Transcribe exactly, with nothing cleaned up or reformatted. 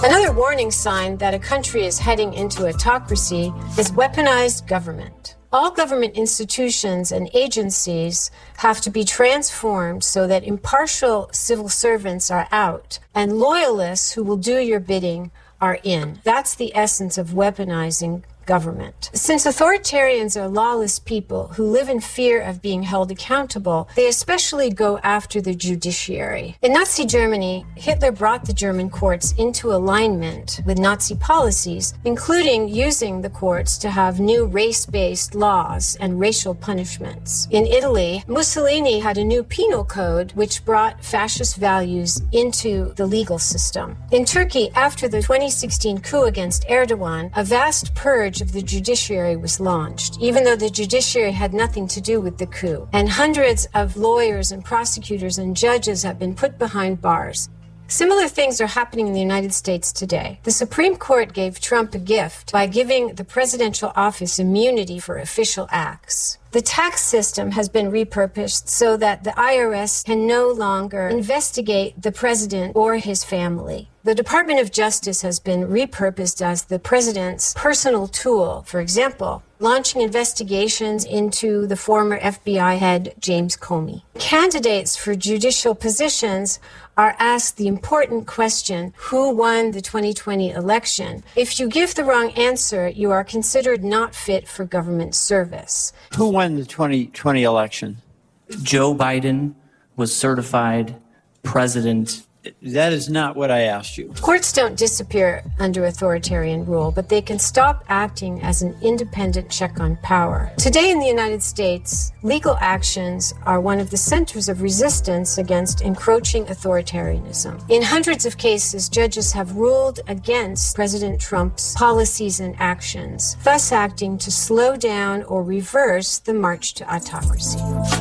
Another warning sign that a country is heading into autocracy is weaponized government. All government institutions and agencies have to be transformed so that impartial civil servants are out and loyalists who will do your bidding are in. That's the essence of weaponizing government. Since authoritarians are lawless people who live in fear of being held accountable, they especially go after the judiciary. In Nazi Germany, Hitler brought the German courts into alignment with Nazi policies, including using the courts to have new race-based laws and racial punishments. In Italy, Mussolini had a new penal code which brought fascist values into the legal system. In Turkey, after the twenty sixteen coup against Erdogan, a vast purge of the judiciary was launched, even though the judiciary had nothing to do with the coup. And hundreds of lawyers and prosecutors and judges have been put behind bars. Similar things are happening in the United States today. The Supreme Court gave Trump a gift by giving the presidential office immunity for official acts. The tax system has been repurposed so that the I R S can no longer investigate the president or his family. The Department of Justice has been repurposed as the president's personal tool. For example, launching investigations into the former F B I head James Comey. Candidates for judicial positions are asked the important question, who won the twenty twenty election? If you give the wrong answer, you are considered not fit for government service. Who won the twenty twenty election? Joe Biden was certified president. That is not what I asked you. Courts don't disappear under authoritarian rule, but they can stop acting as an independent check on power. Today in the United States, legal actions are one of the centers of resistance against encroaching authoritarianism. In hundreds of cases, judges have ruled against President Trump's policies and actions, thus acting to slow down or reverse the march to autocracy.